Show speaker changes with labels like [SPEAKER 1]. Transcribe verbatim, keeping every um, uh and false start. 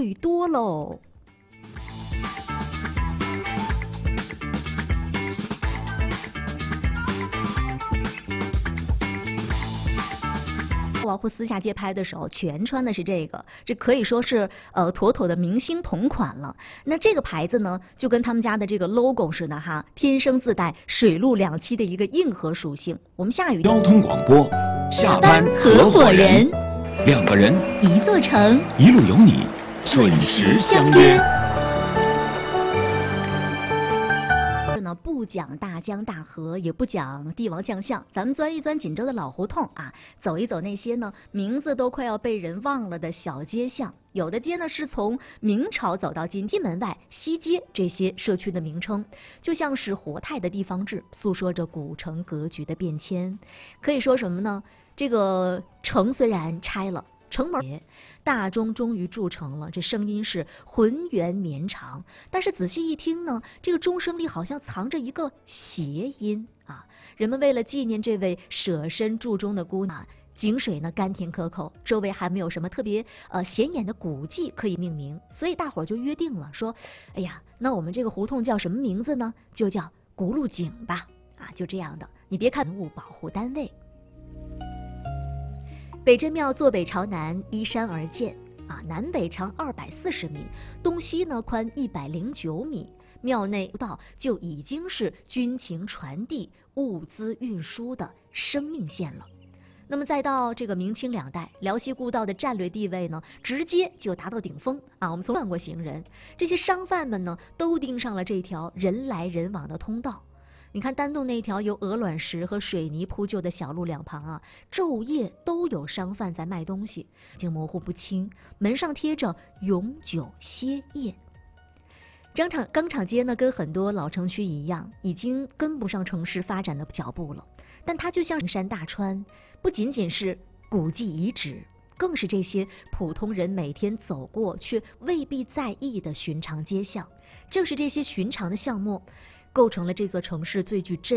[SPEAKER 1] 会多喽。王户私下街拍的时候，全穿的是这个，这可以说是呃妥妥的明星同款了。那这个牌子呢，就跟他们家的这个 logo 似的哈，天生自带水陆两栖的一个硬核属性。我们下雨
[SPEAKER 2] 交通广播，下班合伙人，两个人
[SPEAKER 1] 一座城，
[SPEAKER 2] 一路有你，准时相约。
[SPEAKER 1] 不讲大江大河，也不讲帝王将相，咱们钻一钻锦州的老胡同啊，走一走那些呢名字都快要被人忘了的小街巷。有的街呢是从明朝走到今天，门外、西街这些社区的名称，就像是活态的地方志，诉说着古城格局的变迁。可以说什么呢？这个城虽然拆了，城门大钟终于筑成了，这声音是浑圆绵长，但是仔细一听呢，这个钟声里好像藏着一个谐音啊！人们为了纪念这位舍身筑钟的姑娘，井水呢甘甜可口，周围还没有什么特别呃显眼的古迹可以命名，所以大伙儿就约定了，说，哎呀，那我们这个胡同叫什么名字呢？就叫轱辘井吧！啊，就这样的。你别看文物保护单位。北真庙坐北朝南，依山而建，啊，南北长二百四十米，东西呢宽一百零九米。庙内道就已经是军情传递、物资运输的生命线了。那么再到这个明清两代，辽西故道的战略地位呢，直接就达到顶峰啊！我们从万国行人，这些商贩们呢，都盯上了这条人来人往的通道。你看丹洞那条由鹅卵石和水泥铺就的小路两旁啊，昼夜都有商贩在卖东西，已经模糊不清，门上贴着永久歇业。钢厂钢厂街呢，跟很多老城区一样，已经跟不上城市发展的脚步了，但它就像名山大川，不仅仅是古迹遗址，更是这些普通人每天走过却未必在意的寻常街巷。正是这些寻常的巷陌，构成了这座城市最具真